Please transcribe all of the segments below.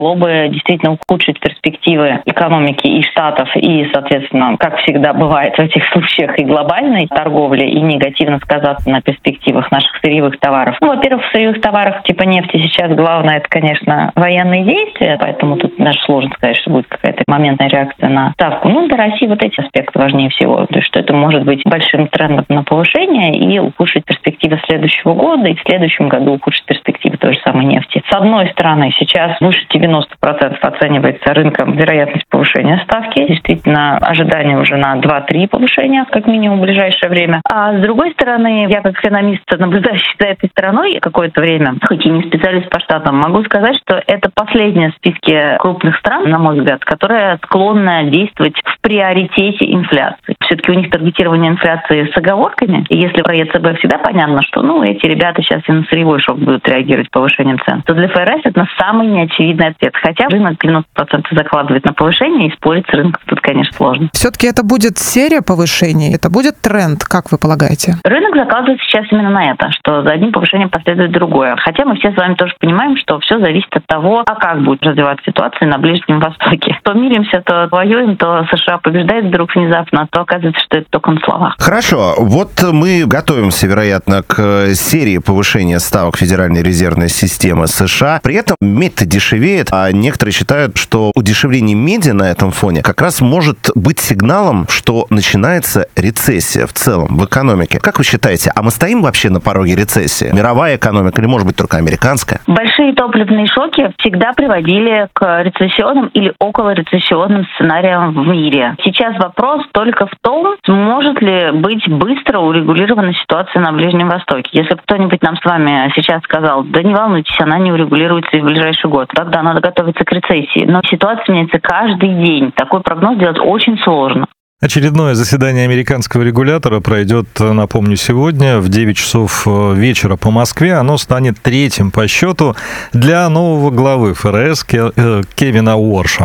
могло бы действительно ухудшить перспективы экономики и Штатов, и, соответственно, как всегда бывает в этих случаях, и глобальной торговли, и негативно сказаться на перспективах наших сырьевых товаров. Во-первых, в сырьевых товарах типа нефти сейчас главное, это, конечно, военные действия, поэтому тут даже сложно сказать, что будет какая-то моментная реакция на ставку. Для России вот эти аспекты важнее всего. То есть, что это может быть большим трендом на повышение и ухудшить перспективы следующего года, и в следующем году ухудшить перспективы той же самой нефти. С одной стороны, сейчас выше 90% оценивается рынком вероятность повышения ставки. Действительно, ожидание уже на 2-3 повышения, как минимум, в ближайшее время. А с другой стороны, я как экономист, наблюдающий за этой страной какое-то время, хоть и не специалист по штатам, могу сказать, что это последняя в списке крупных стран, на мой взгляд, которая склонна действовать в приоритете инфляции. Все-таки у них таргетирование инфляции с оговорками. И если про ЕЦБ всегда понятно, что эти ребята сейчас и на сырьевой шок будут реагировать повышением цен, то для ФРС это самый неочевидный ответ. Хотя рынок 90% закладывает на повышение, и спорить с рынком тут, конечно, сложно. Все-таки это будет серия повышений? Это будет тренд, как вы полагаете? Рынок закладывает сейчас именно на это, что за одним повышением последует другое. Хотя мы все с вами тоже понимаем, что все зависит от того, как будет развиваться ситуация на Ближнем Востоке. То миримся, то воюем, то США побеждает вдруг внезапно, то оказывается, что это только на словах. Хорошо. Вот мы готовимся, вероятно, к серии повышения ставок Федеральной резервной системы США. При этом медь-то дешевеет, а некоторые считают, что удешевление меди на этом фоне как раз может быть сигналом, что начинается рецессия в целом в экономике. Как вы считаете, а мы стоим вообще на пороге рецессии? Мировая экономика или, может быть, только американская? Большие топливные шоки всегда приводили к рецессионным или околорецессионным сценариям в мире. Сейчас вопрос только в том, может ли быть быстро урегулирована ситуация на Ближнем Востоке. Если кто-нибудь нам с вами сейчас сказал, да не волнуйтесь, она не урегулируется и в ближайший год, тогда надо готовиться к рецессии. Но ситуация меняется каждый день. Такой прогноз делать очень сложно. Очередное заседание американского регулятора пройдет, напомню, сегодня в 9 часов вечера по Москве. Оно станет третьим по счету для нового главы ФРС Кевина Уорша.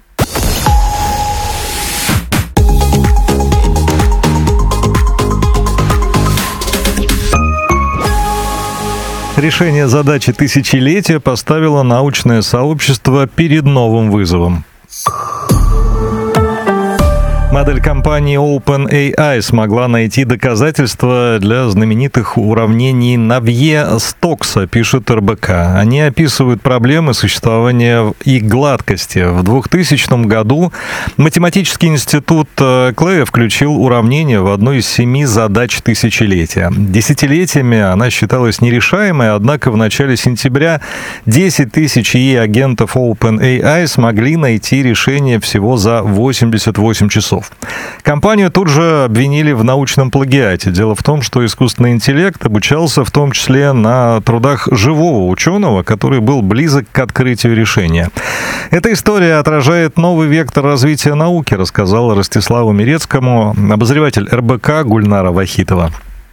Решение задачи тысячелетия поставило научное сообщество перед новым вызовом. Модель компании OpenAI смогла найти доказательства для знаменитых уравнений Навье-Стокса, пишет РБК. Они описывают проблемы существования и гладкости. В 2000 году математический институт Клея включил уравнение в одну из 7 задач тысячелетия. Десятилетиями она считалась нерешаемой, однако в начале сентября 10 тысяч агентов OpenAI смогли найти решение всего за 88 часов. Компанию тут же обвинили в научном плагиате. Дело в том, что искусственный интеллект обучался в том числе на трудах живого ученого, который был близок к открытию решения. Эта история отражает новый вектор развития науки, рассказала Ростиславу Мирецкому обозреватель РБК Гульнара Вахитова.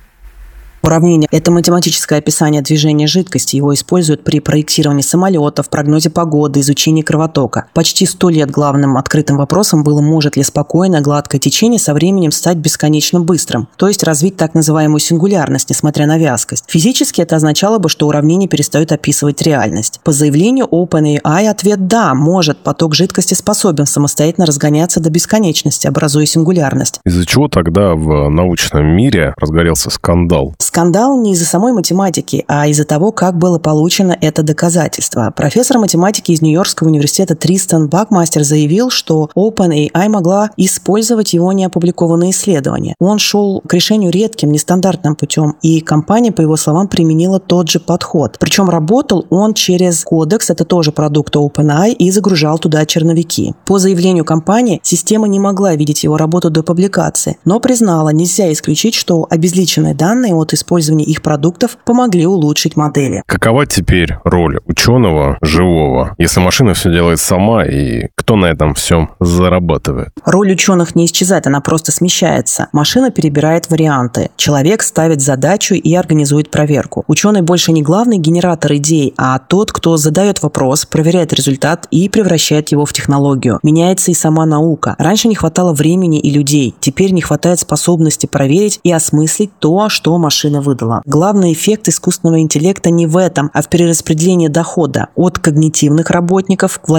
Уравнение – это математическое описание движения жидкости. Его используют при проектировании самолетов, прогнозе погоды, изучении кровотока. Почти 100 лет главным открытым вопросом было, может ли спокойное, гладкое течение со временем стать бесконечно быстрым, то есть развить так называемую сингулярность, несмотря на вязкость. Физически это означало бы, что уравнение перестает описывать реальность. По заявлению OpenAI ответ – да, может, поток жидкости способен самостоятельно разгоняться до бесконечности, образуя сингулярность. Из-за чего тогда в научном мире разгорелся скандал? Скандал не из-за самой математики, а из-за того, как было получено это доказательство. Профессор математики из Нью-Йоркского университета Тристан Бакмастер заявил, что OpenAI могла использовать его неопубликованные исследования. Он шел к решению редким, нестандартным путем, и компания, по его словам, применила тот же подход. Причем работал он через кодекс, это тоже продукт OpenAI, и загружал туда черновики. По заявлению компании, система не могла видеть его работу до публикации, но признала, нельзя исключить, что обезличенные данные от использования их продуктов помогли улучшить модели. Какова теперь роль ученого живого, если машина все делает сама, и кто на этом всем зарабатывает? Роль ученых не исчезает, она просто смещается. Машина перебирает варианты. Человек ставит задачу и организует проверку. Ученый больше не главный генератор идей, а тот, кто задает вопрос, проверяет результат и превращает его в технологию. Меняется и сама наука. Раньше не хватало времени и людей. Теперь не хватает способности проверить и осмыслить то, что машина машина выдала. Главный эффект искусственного интеллекта не в этом, а в перераспределении дохода от когнитивных работников к